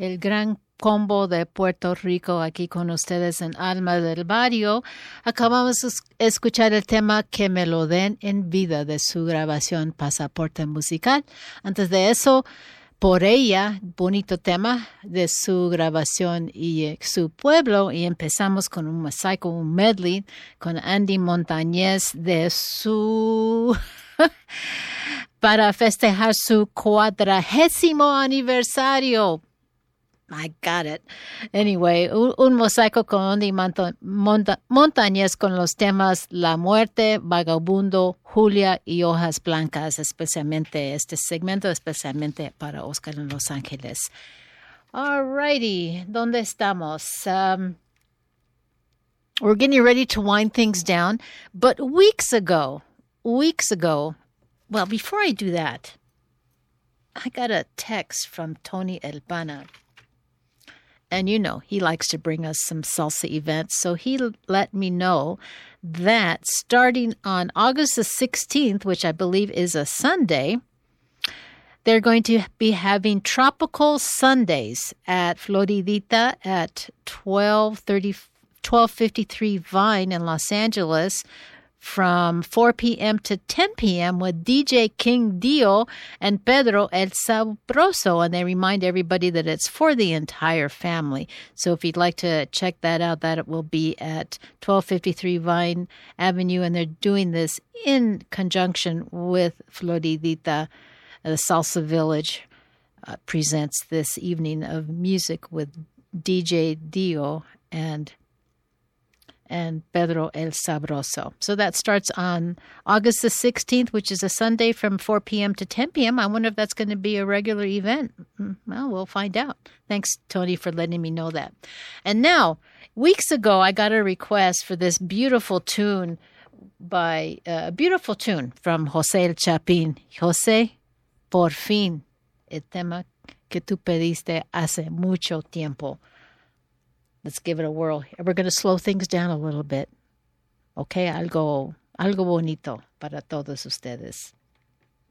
el gran combo de Puerto Rico aquí con ustedes en Alma del Barrio. Acabamos de escuchar el tema Que me lo den en vida de su grabación Pasaporte Musical. Antes de eso, Por ella, bonito tema de su grabación y su pueblo. Y empezamos con un mosaico, un medley con Andy Montañez de su... para festejar su 40º aniversario. I got it. Anyway, un mosaico con Andy Montañez con los temas La Muerte, Vagabundo, Julia y Hojas Blancas, especialmente este segmento, especialmente para Oscar en Los Ángeles. Alrighty, ¿dónde estamos? We're getting ready to wind things down, but weeks ago, well, before I do that, I got a text from Tony Elpana. And you know, he likes to bring us some salsa events. So he let me know that starting on August the 16th, which I believe is a Sunday, they're going to be having Tropical Sundays at Floridita at 1253 Vine in Los Angeles from 4 p.m. to 10 p.m. with DJ King Dio and Pedro El Sabroso. And they remind everybody that it's for the entire family. So if you'd like to check that out, that will be at 1253 Vine Avenue. And they're doing this in conjunction with Floridita. The Salsa Village presents this evening of music with DJ Dio and Pedro El Sabroso. So that starts on August the 16th, which is a Sunday from 4 p.m. to 10 p.m. I wonder if that's going to be a regular event. Well, we'll find out. Thanks, Tony, for letting me know that. And now, weeks ago, I got a request for this beautiful tune from José El Chapín. José, por fin, el tema que tú pediste hace mucho tiempo. Let's give it a whirl. We're going to slow things down a little bit. Okay, algo bonito para todos ustedes.